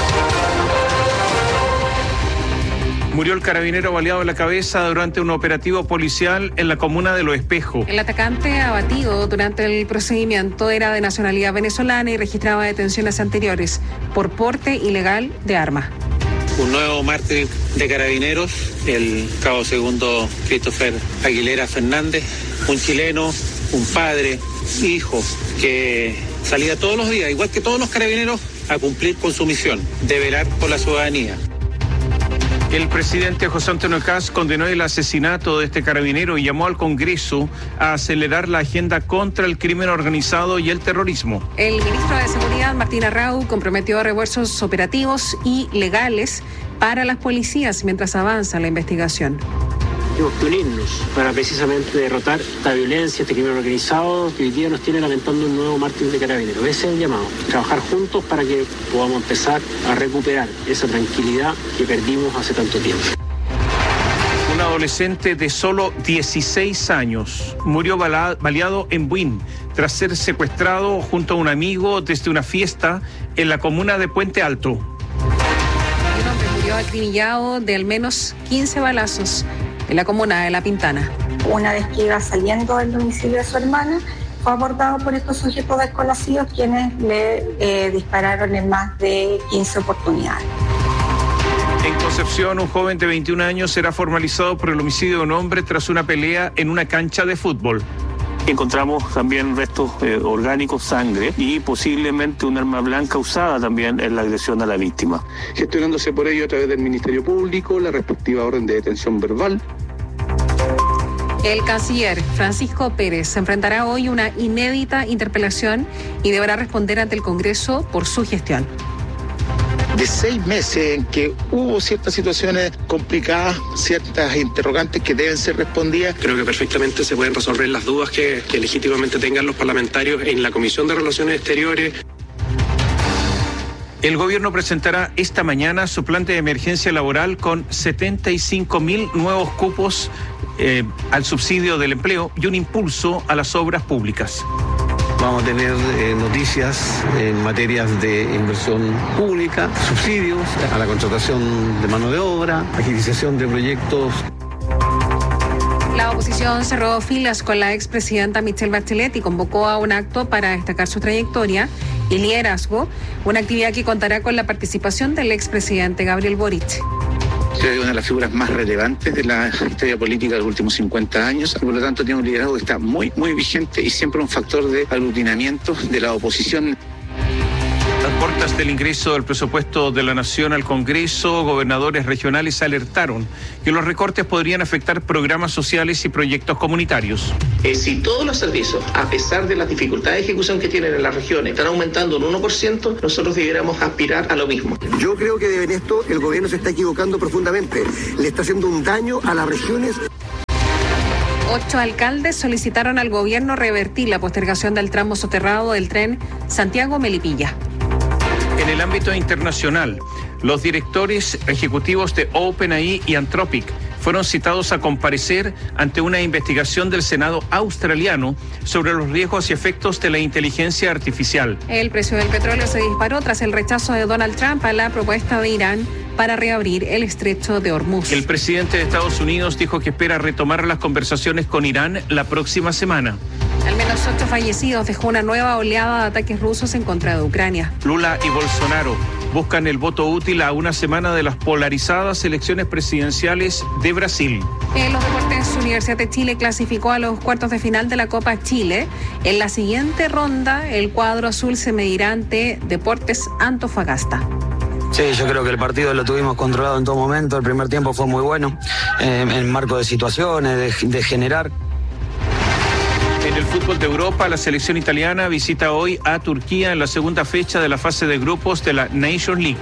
Murió el carabinero baleado en la cabeza durante un operativo policial en la comuna de Los Espejos. El atacante abatido durante el procedimiento era de nacionalidad venezolana y registraba detenciones anteriores por porte ilegal de arma. Un nuevo mártir de carabineros, el cabo segundo Christopher Aguilera Fernández, un chileno, un padre, hijo, que salía todos los días, igual que todos los carabineros, a cumplir con su misión de velar por la ciudadanía. El presidente José Antonio Kast condenó el asesinato de este carabinero y llamó al Congreso a acelerar la agenda contra el crimen organizado y el terrorismo. El ministro de Seguridad, Martín Arrau, comprometió refuerzos operativos y legales para las policías mientras avanza la investigación. Tenemos que unirnos para precisamente derrotar esta violencia, este crimen organizado que hoy día nos tiene lamentando un nuevo mártir de carabineros. Ese es el llamado, trabajar juntos para que podamos empezar a recuperar esa tranquilidad que perdimos hace tanto tiempo. Un adolescente de solo 16 años murió baleado en Buin tras ser secuestrado junto a un amigo desde una fiesta en la comuna de Puente Alto. Un hombre murió acribillado de al menos 15 balazos en la comuna de La Pintana. Una vez que iba saliendo del domicilio de su hermana, fue abordado por estos sujetos desconocidos, quienes le dispararon en más de 15 oportunidades. En Concepción, un joven de 21 años será formalizado por el homicidio de un hombre tras una pelea en una cancha de fútbol. Encontramos también restos orgánicos, sangre y posiblemente un arma blanca usada también en la agresión a la víctima. Gestionándose por ello a través del Ministerio Público la respectiva orden de detención verbal. El canciller Francisco Pérez se enfrentará hoy a una inédita interpelación y deberá responder ante el Congreso por su gestión. De 6 meses en que hubo ciertas situaciones complicadas, ciertas interrogantes que deben ser respondidas. Creo que perfectamente se pueden resolver las dudas que legítimamente tengan los parlamentarios en la Comisión de Relaciones Exteriores. El gobierno presentará esta mañana su plan de emergencia laboral con 75.000 nuevos cupos al subsidio del empleo y un impulso a las obras públicas. Vamos a tener noticias en materias de inversión pública, subsidios a la contratación de mano de obra, agilización de proyectos. La oposición cerró filas con la expresidenta Michelle Bachelet y convocó a un acto para destacar su trayectoria y liderazgo, una actividad que contará con la participación del expresidente Gabriel Boric. Es una de las figuras más relevantes de la historia política de los últimos 50 años, por lo tanto tiene un liderazgo que está muy vigente y siempre un factor de aglutinamiento de la oposición. Las puertas del ingreso del presupuesto de la Nación al Congreso, gobernadores regionales alertaron que los recortes podrían afectar programas sociales y proyectos comunitarios. Si todos los servicios, a pesar de las dificultades de ejecución que tienen en las regiones, están aumentando un 1%, nosotros debiéramos aspirar a lo mismo. Yo creo que en esto el gobierno se está equivocando profundamente. Le está haciendo un daño a las regiones. 8 alcaldes solicitaron al gobierno revertir la postergación del tramo soterrado del tren Santiago-Melipilla. En el ámbito internacional, los directores ejecutivos de OpenAI y Anthropic fueron citados a comparecer ante una investigación del Senado australiano sobre los riesgos y efectos de la inteligencia artificial. El precio del petróleo se disparó tras el rechazo de Donald Trump a la propuesta de Irán para reabrir el estrecho de Hormuz. El presidente de Estados Unidos dijo que espera retomar las conversaciones con Irán la próxima semana. Al menos 8 fallecidos dejó una nueva oleada de ataques rusos en contra de Ucrania. Lula y Bolsonaro buscan el voto útil a una semana de las polarizadas elecciones presidenciales de Brasil. En los deportes, Universidad de Chile clasificó a los cuartos de final de la Copa Chile. En la siguiente ronda, el cuadro azul se medirá ante Deportes Antofagasta. Sí, yo creo que el partido lo tuvimos controlado en todo momento. El primer tiempo fue muy bueno, en marco de situaciones, de generar. En el fútbol de Europa, la selección italiana visita hoy a Turquía en la segunda fecha de la fase de grupos de la Nations League.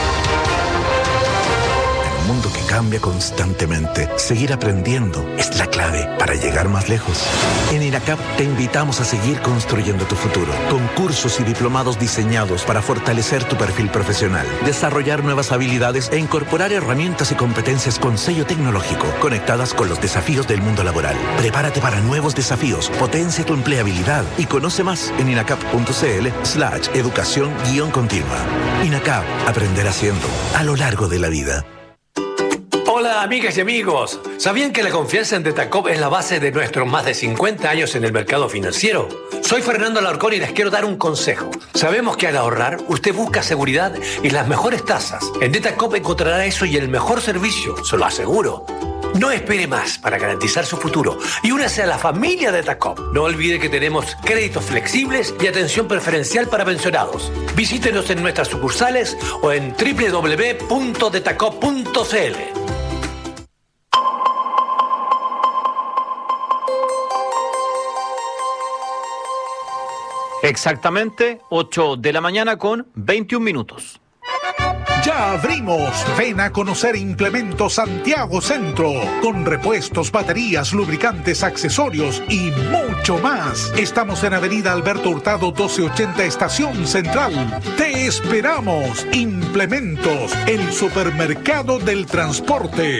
En un mundo que cambia constantemente, seguir aprendiendo es la clave para llegar más lejos. En INACAP te invitamos a seguir construyendo tu futuro, con cursos y diplomados diseñados para fortalecer tu perfil profesional, desarrollar nuevas habilidades e incorporar herramientas y competencias con sello tecnológico, conectadas con los desafíos del mundo laboral. Prepárate para nuevos desafíos, potencia tu empleabilidad y conoce más en inacap.cl/educación-continua. INACAP, aprender haciendo, a lo largo de la vida. Hola amigas y amigos, ¿sabían que la confianza en Detacop es la base de nuestros más de 50 años en el mercado financiero? Soy Fernando Alarcón y les quiero dar un consejo. Sabemos que al ahorrar usted busca seguridad y las mejores tasas. En Detacop encontrará eso y el mejor servicio, se lo aseguro. No espere más para garantizar su futuro y únase a la familia Detacop. No olvide que tenemos créditos flexibles y atención preferencial para pensionados. Visítenos en nuestras sucursales o en www.detacop.cl. Exactamente 8 de la mañana con 21 minutos. Ya abrimos. Ven a conocer Implementos Santiago Centro, con repuestos, baterías, lubricantes, accesorios y mucho más. Estamos en Avenida Alberto Hurtado 1280, Estación Central. Te esperamos. Implementos, el supermercado del transporte.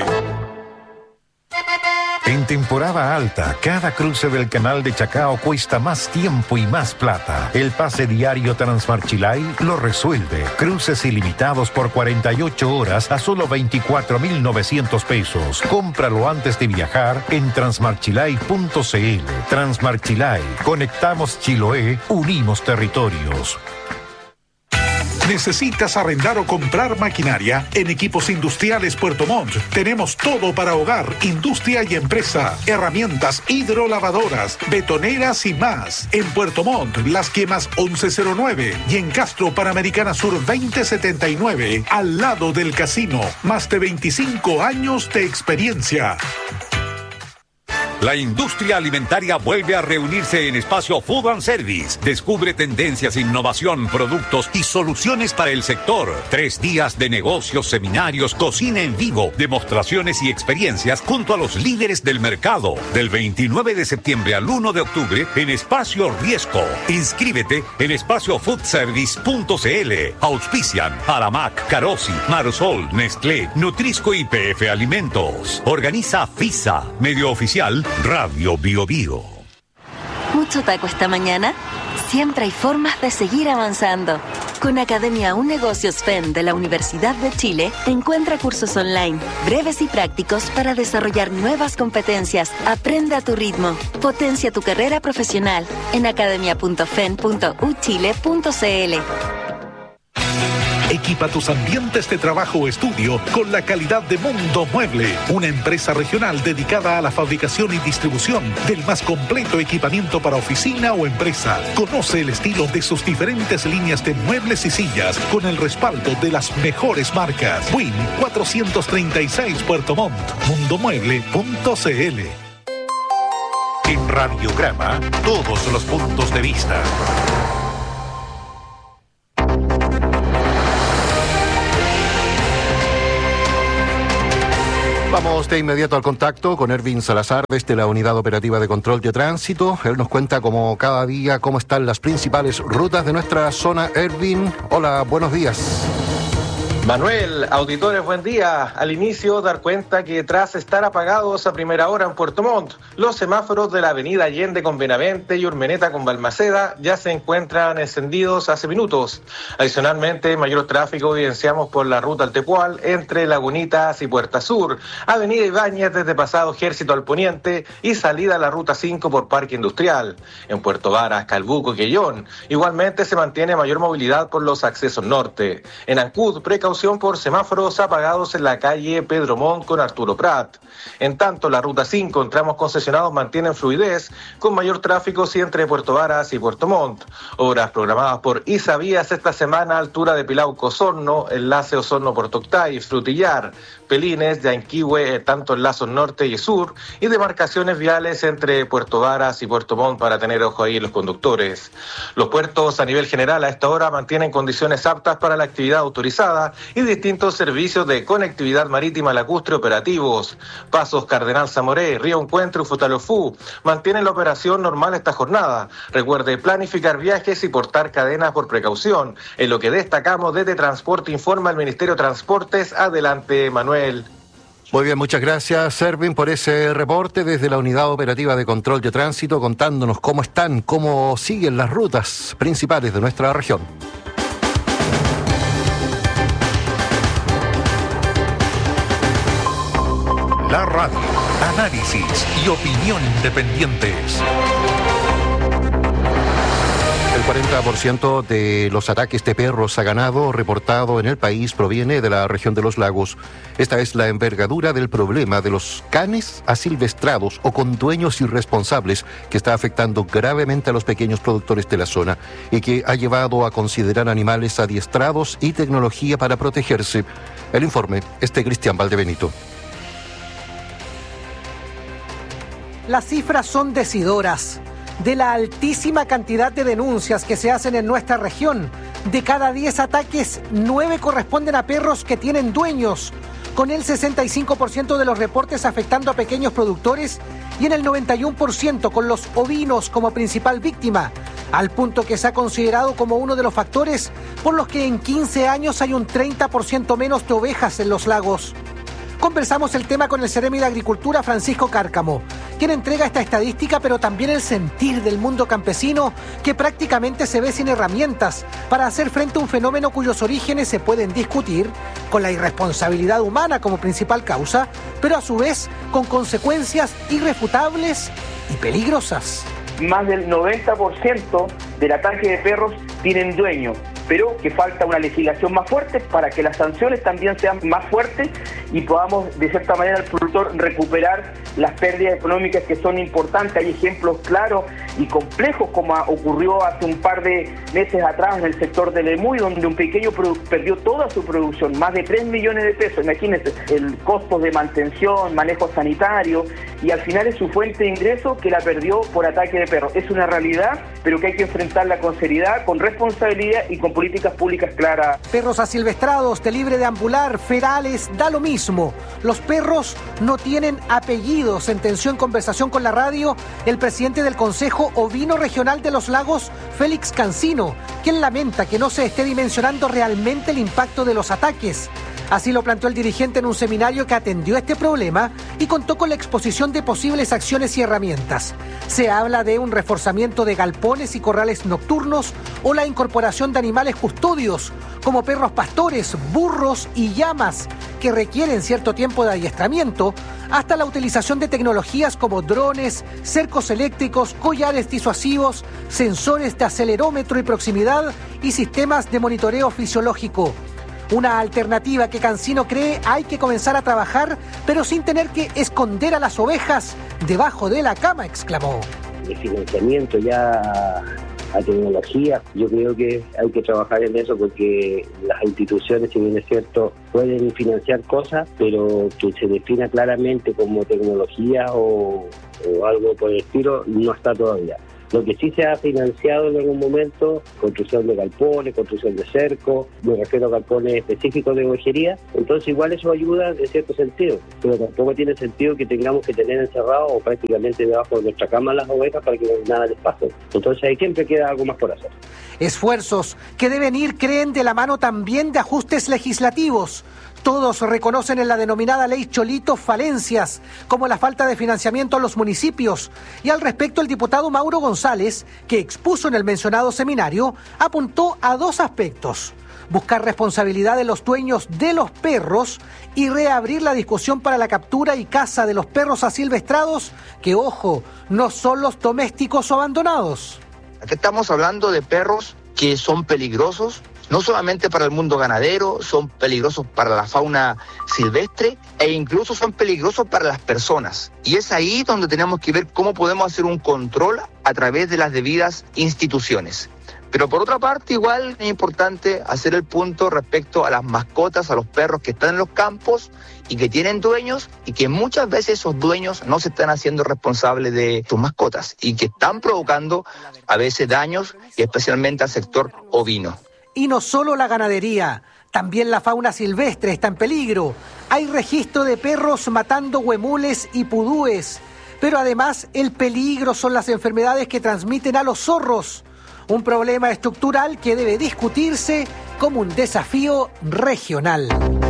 En temporada alta, cada cruce del canal de Chacao cuesta más tiempo y más plata. El pase diario Transmarchilay lo resuelve. Cruces ilimitados por 48 horas a solo 24.900 pesos. Cómpralo antes de viajar en transmarchilay.cl. Transmarchilay. Conectamos Chiloé, unimos territorios. ¿Necesitas arrendar o comprar maquinaria? En Equipos Industriales Puerto Montt tenemos todo para hogar, industria y empresa. Herramientas hidrolavadoras, betoneras y más. En Puerto Montt, Las Quemas 1109 y en Castro, Panamericana Sur 2079, al lado del casino. Más de 25 años de experiencia. La industria alimentaria vuelve a reunirse en Espacio Food and Service. Descubre tendencias, innovación, productos y soluciones para el sector. 3 días de negocios, seminarios, cocina en vivo, demostraciones y experiencias junto a los líderes del mercado. Del 29 de septiembre al 1 de octubre en Espacio Riesco. Inscríbete en espaciofoodservice.cl. Auspician Aramac, Carosi, Marsol, Nestlé, Nutrisco y PF Alimentos. Organiza FISA, medio oficial Radio Bio Bio. ¿Mucho taco esta mañana? Siempre hay formas de seguir avanzando. Con Academia Un Negocios FEM de la Universidad de Chile, encuentra cursos online, breves y prácticos para desarrollar nuevas competencias. Aprende a tu ritmo. Potencia tu carrera profesional en academia.fen.uchile.cl. Equipa tus ambientes de trabajo o estudio con la calidad de Mundo Mueble, una empresa regional dedicada a la fabricación y distribución del más completo equipamiento para oficina o empresa. Conoce el estilo de sus diferentes líneas de muebles y sillas con el respaldo de las mejores marcas. Win 436 Puerto Montt, mundomueble.cl. En Radiograma, todos los puntos de vista. Vamos de inmediato al contacto con Erwin Salazar desde la Unidad Operativa de Control de Tránsito. Él nos cuenta como cada día cómo están las principales rutas de nuestra zona. Erwin, hola, buenos días. Manuel, auditores, buen día. Al inicio, dar cuenta que tras estar apagados a primera hora en Puerto Montt, los semáforos de la avenida Allende con Benavente y Urmeneta con Balmaceda ya se encuentran encendidos hace minutos. Adicionalmente, mayor tráfico evidenciamos por la ruta al Tepual entre Lagunitas y Puerta Sur, avenida Ibáñez desde Pasado Ejército al poniente y salida a la ruta 5 por Parque Industrial. En Puerto Varas, Calbuco y Quellón, igualmente se mantiene mayor movilidad por los accesos norte. En Ancud, precaución por semáforos apagados en la calle Pedro Montt con Arturo Prat. En tanto, la ruta 5 en tramos concesionados mantienen fluidez con mayor tráfico sí entre Puerto Varas y Puerto Montt. Obras programadas por Isavías esta semana, altura de Pilauco Osorno, enlace Osorno-Puerto Octay, Frutillar, Pelines, Yanquihue, tanto en lazos norte y sur, y demarcaciones viales entre Puerto Varas y Puerto Montt para tener ojo ahí los conductores. Los puertos a nivel general a esta hora mantienen condiciones aptas para la actividad autorizada y distintos servicios de conectividad marítima lacustre operativos. Pasos Cardenal Zamoré, Río Encuentro y Futalofú mantienen la operación normal esta jornada. Recuerde planificar viajes y portar cadenas por precaución. En lo que destacamos desde Transporte informa el Ministerio de Transportes. Adelante, Manuel. Muy bien, muchas gracias, Erwin, por ese reporte desde la Unidad Operativa de Control de Tránsito, contándonos cómo están, cómo siguen las rutas principales de nuestra región. La radio, análisis y opinión independientes. El 40% de los ataques de perros a ganado reportado en el país proviene de la región de los lagos. Esta es la envergadura del problema de los canes asilvestrados o con dueños irresponsables que está afectando gravemente a los pequeños productores de la zona y que ha llevado a considerar animales adiestrados y tecnología para protegerse. El informe es de Cristian Valdebenito. Las cifras son decidoras. De la altísima cantidad de denuncias que se hacen en nuestra región, de cada 10 ataques, 9 corresponden a perros que tienen dueños, con el 65% de los reportes afectando a pequeños productores y en el 91% con los ovinos como principal víctima, al punto que se ha considerado como uno de los factores por los que en 15 años hay un 30% menos de ovejas en los lagos. Conversamos el tema con el Seremi de Agricultura, Francisco Cárcamo, quien entrega esta estadística, pero también el sentir del mundo campesino, que prácticamente se ve sin herramientas para hacer frente a un fenómeno cuyos orígenes se pueden discutir, con la irresponsabilidad humana como principal causa, pero a su vez con consecuencias irrefutables y peligrosas. Más del 90% del ataque de perros tienen dueño, pero que falta una legislación más fuerte para que las sanciones también sean más fuertes y podamos, de cierta manera, al productor recuperar las pérdidas económicas que son importantes. Hay ejemplos claros y complejos, como ocurrió hace un par de meses atrás en el sector del Emuy, donde un pequeño perdió toda su producción, más de 3 millones de pesos. Imagínense, el costo de mantención, manejo sanitario, y al final es su fuente de ingreso que la perdió por ataque de perro. Es una realidad, pero que hay que enfrentarla con seriedad, con responsabilidad y con políticas públicas claras. Perros asilvestrados, de libre deambular, ferales, da lo mismo. Los perros no tienen apellido, sentenció en conversación con la radio el presidente del Consejo Ovino Regional de los Lagos, Félix Cancino, quien lamenta que no se esté dimensionando realmente el impacto de los ataques. Así lo planteó el dirigente en un seminario que atendió este problema y contó con la exposición de posibles acciones y herramientas. Se habla de un reforzamiento de galpones y corrales nocturnos o la incorporación de animales custodios, como perros pastores, burros y llamas, que requieren cierto tiempo de adiestramiento, hasta la utilización de tecnologías como drones, cercos eléctricos, collares disuasivos, sensores de acelerómetro y proximidad y sistemas de monitoreo fisiológico. Una alternativa que Cancino cree hay que comenzar a trabajar, pero sin tener que esconder a las ovejas debajo de la cama, exclamó. De financiamiento ya a tecnología, yo creo que hay que trabajar en eso porque las instituciones, si bien es cierto, pueden financiar cosas, pero que se defina claramente como tecnología o algo por el estilo, no está todavía. Lo que sí se ha financiado en algún momento, construcción de galpones, construcción de cercos, me refiero a galpones específicos de ovejería, entonces igual eso ayuda en cierto sentido, pero tampoco tiene sentido que tengamos que tener encerrados o prácticamente debajo de nuestra cama las ovejas para que nada les pase. Entonces ahí siempre queda algo más por hacer. Esfuerzos que deben ir, creen, de la mano también de ajustes legislativos. Todos reconocen en la denominada ley Cholito falencias, como la falta de financiamiento a los municipios. Y al respecto, el diputado Mauro González, que expuso en el mencionado seminario, apuntó a dos aspectos: buscar responsabilidad de los dueños de los perros y reabrir la discusión para la captura y caza de los perros asilvestrados, que, ojo, no son los domésticos o abandonados. Aquí estamos hablando de perros que son peligrosos, no solamente para el mundo ganadero, son peligrosos para la fauna silvestre e incluso son peligrosos para las personas. Y es ahí donde tenemos que ver cómo podemos hacer un control a través de las debidas instituciones. Pero por otra parte, igual es importante hacer el punto respecto a las mascotas, a los perros que están en los campos y que tienen dueños y que muchas veces esos dueños no se están haciendo responsables de sus mascotas y que están provocando a veces daños y especialmente al sector ovino. Y no solo la ganadería, también la fauna silvestre está en peligro. Hay registro de perros matando huemules y pudúes, pero además el peligro son las enfermedades que transmiten a los zorros. Un problema estructural que debe discutirse como un desafío regional.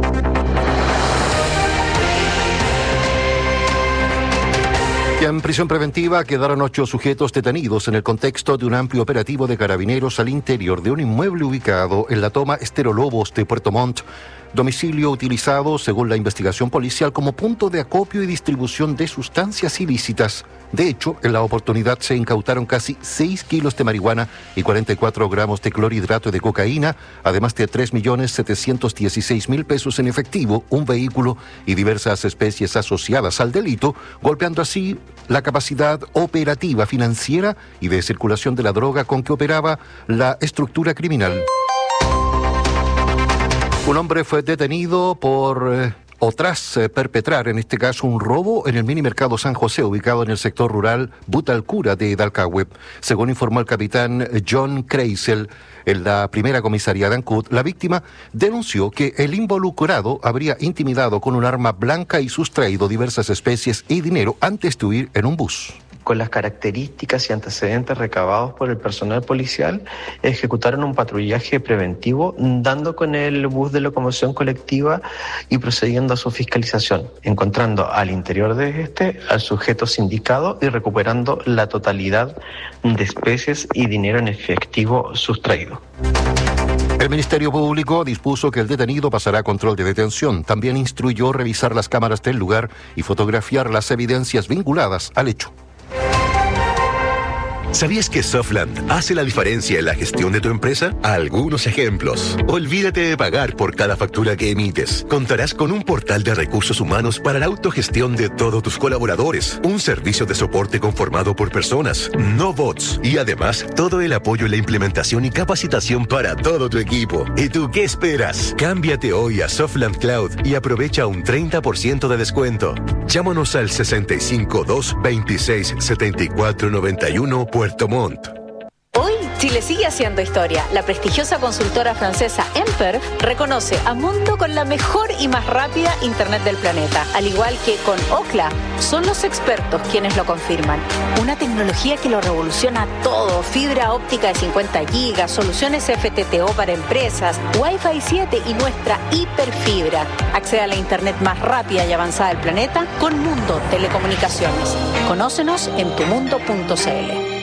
En prisión preventiva quedaron 8 sujetos detenidos en el contexto de un amplio operativo de carabineros al interior de un inmueble ubicado en la toma Estero Lobos de Puerto Montt, domicilio utilizado, según la investigación policial, como punto de acopio y distribución de sustancias ilícitas. De hecho, en la oportunidad se incautaron casi 6 kilos de marihuana y 44 gramos de clorhidrato de cocaína, además de 3.716.000 pesos en efectivo, un vehículo y diversas especies asociadas al delito, golpeando así la capacidad operativa, financiera y de circulación de la droga con que operaba la estructura criminal. Un hombre fue detenido tras perpetrar, en este caso, un robo en el minimercado San José, ubicado en el sector rural Butalcura de Dalcahue. Según informó el capitán John Kreisel, en la primera comisaría de Ancud, la víctima denunció que el involucrado habría intimidado con un arma blanca y sustraído diversas especies y dinero antes de huir en un bus. Con las características y antecedentes recabados por el personal policial, ejecutaron un patrullaje preventivo, dando con el bus de locomoción colectiva y procediendo a su fiscalización, encontrando al interior de este al sujeto sindicado y recuperando la totalidad de especies y dinero en efectivo sustraído. El Ministerio Público dispuso que el detenido pasará a control de detención. También instruyó revisar las cámaras del lugar y fotografiar las evidencias vinculadas al hecho. ¿Sabías que Softland hace la diferencia en la gestión de tu empresa? Algunos ejemplos. Olvídate de pagar por cada factura que emites. Contarás con un portal de recursos humanos para la autogestión de todos tus colaboradores. Un servicio de soporte conformado por personas, no bots. Y además, todo el apoyo en la implementación y capacitación para todo tu equipo. ¿Y tú qué esperas? Cámbiate hoy a Softland Cloud y aprovecha un 30% de descuento. Llámanos al 652-26-7491 Puerto Montt. Hoy Chile sigue haciendo historia. La prestigiosa consultora francesa Emper reconoce a Mundo con la mejor y más rápida Internet del planeta. Al igual que con Ookla, son los expertos quienes lo confirman. Una tecnología que lo revoluciona todo. Fibra óptica de 50 gigas, soluciones FTTO para empresas, Wi-Fi 7 y nuestra hiperfibra. Accede a la Internet más rápida y avanzada del planeta con Mundo Telecomunicaciones. Conócenos en tumundo.cl.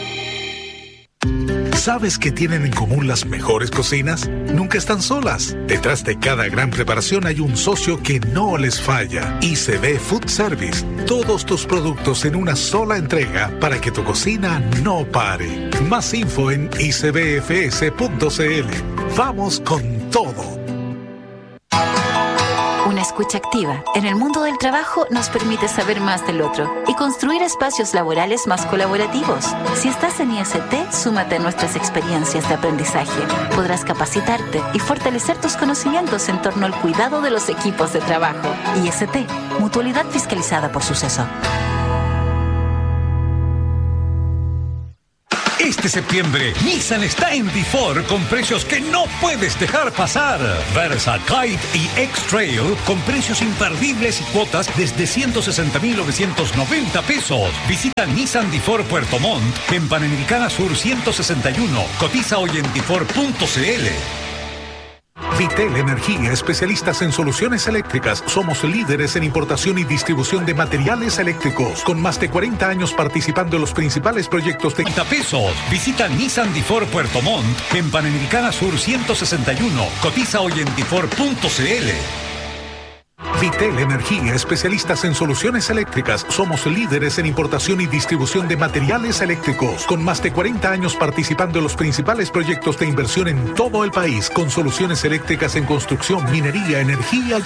¿Sabes qué tienen en común las mejores cocinas? Nunca están solas. Detrás de cada gran preparación hay un socio que no les falla. ICB Food Service. Todos tus productos en una sola entrega para que tu cocina no pare. Más info en icbfs.cl. Vamos con todo. Una escucha activa en el mundo del trabajo nos permite saber más del otro y construir espacios laborales más colaborativos. Si estás en IST, súmate a nuestras experiencias de aprendizaje. Podrás capacitarte y fortalecer tus conocimientos en torno al cuidado de los equipos de trabajo. IST, Mutualidad Fiscalizada por Suceso. Este septiembre, Nissan está en D4 con precios que no puedes dejar pasar. Versa, Kite y X-Trail con precios imperdibles y cuotas desde 160.990 pesos. Visita Nissan D4 Puerto Montt en Panamericana Sur 161. Cotiza hoy en d4.cl. Vitel Energía, especialistas en soluciones eléctricas. Somos líderes en importación y distribución de materiales eléctricos, con más de 40 años participando en los principales proyectos de 30 pesos. Visita Nissan D4 Puerto Montt en Panamericana Sur 161. Cotiza hoy en d4.cl. Vitel Energía, especialistas en soluciones eléctricas. Somos líderes en importación y distribución de materiales eléctricos, con más de 40 años participando en los principales proyectos de inversión en todo el país, con soluciones eléctricas en construcción, minería, energía y